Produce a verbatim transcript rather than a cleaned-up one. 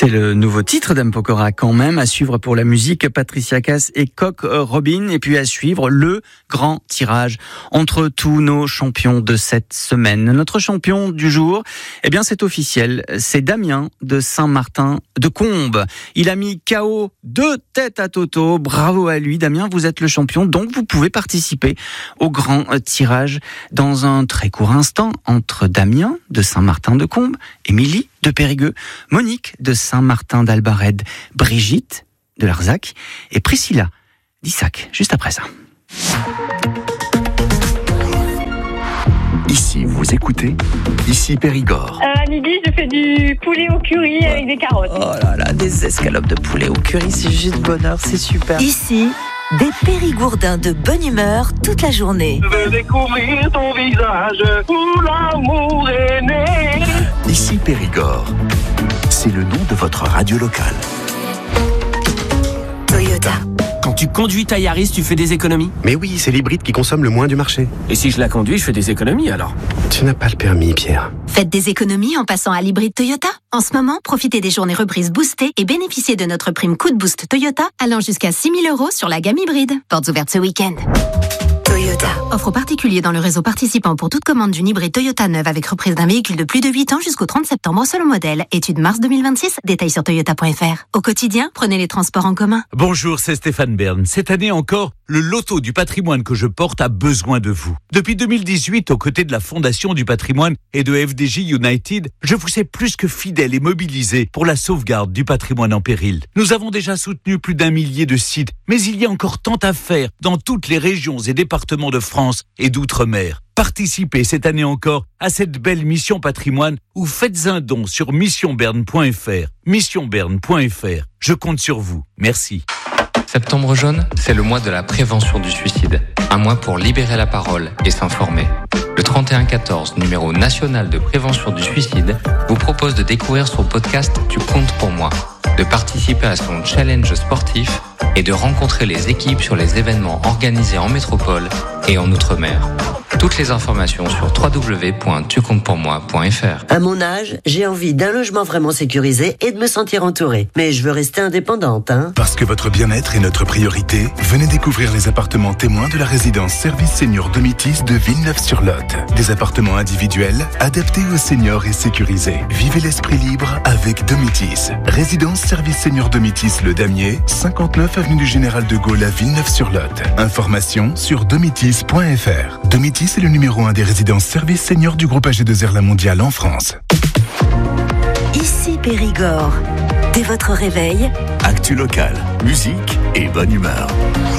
C'est le nouveau titre d'M. Pokora quand même, à suivre pour la musique Patricia Cass et Coq Robin, et puis à suivre le grand tirage entre tous nos champions de cette semaine. Notre champion du jour, eh bien c'est officiel, c'est Damien de Saint-Martin-de-Combes. Il a mis K O deux têtes à Toto, bravo à lui Damien, vous êtes le champion, donc vous pouvez participer au grand tirage dans un très court instant entre Damien de Saint-Martin-de-Combes, Émilie de Périgueux, Monique de Saint-Martin-d'Albarède, Brigitte de Larzac et Priscilla d'Issac, juste après ça. Ici, vous écoutez, ici Périgord. Euh, à midi, je fais du poulet au curry avec des carottes. Oh là là, des escalopes de poulet au curry, c'est juste bonheur, c'est super. Ici, des Périgourdins de bonne humeur toute la journée. Je veux découvrir ton visage où l'amour est né. Ici Périgord, c'est le nom de votre radio locale. Toyota. Quand tu conduis ta Yaris, tu fais des économies? Mais oui, c'est l'hybride qui consomme le moins du marché. Et si je la conduis, je fais des économies alors? Tu n'as pas le permis, Pierre. Faites des économies en passant à l'hybride Toyota. En ce moment, profitez des journées reprises boostées et bénéficiez de notre prime coup de boost Toyota allant jusqu'à six mille euros sur la gamme hybride. Portes ouvertes ce week-end. Toyota. Offre aux particuliers dans le réseau participant pour toute commande d'une hybride Toyota neuve avec reprise d'un véhicule de plus de huit ans jusqu'au trente septembre selon modèle. Étude mars deux mille vingt-six. Détails sur toyota point f r. Au quotidien, prenez les transports en commun. Bonjour, c'est Stéphane Bern. Cette année encore, le loto du patrimoine que je porte a besoin de vous. Depuis deux mille dix-huit, aux côtés de la Fondation du patrimoine et de F D J United, je vous sais plus que fidèle et mobilisé pour la sauvegarde du patrimoine en péril. Nous avons déjà soutenu plus d'un millier de sites, mais il y a encore tant à faire dans toutes les régions et départements de France et d'outre-mer. Participez cette année encore à cette belle mission patrimoine ou faites un don sur mission berne point f r. mission berne point f r. Je compte sur vous. Merci. Septembre jaune, c'est le mois de la prévention du suicide. Un mois pour libérer la parole et s'informer. Le trente et un quatorze, numéro national de prévention du suicide, vous propose de découvrir son podcast Tu comptes pour moi, de participer à son challenge sportif et de rencontrer les équipes sur les événements organisés en métropole et en outre-mer. Toutes les informations sur w w w point tu comptes pour moi point f r. À mon âge, j'ai envie d'un logement vraiment sécurisé et de me sentir entourée. Mais je veux rester indépendante, hein. Parce que votre bien-être est notre priorité, venez découvrir les appartements témoins de la résidence Service Senior Domitis de Villeneuve-sur-Lot. Des appartements individuels, adaptés aux seniors et sécurisés. Vivez l'esprit libre avec Domitis. Résidence Service Senior Domitis Le Damier, cinquante-neuf avenue du Général de Gaulle à Villeneuve-sur-Lot. Informations sur domitis point f r. Domitis est le numéro un des résidences services seniors du groupe A G deux R La Mondiale en France. Ici Périgord. Dès votre réveil, Actu locale, musique et bonne humeur.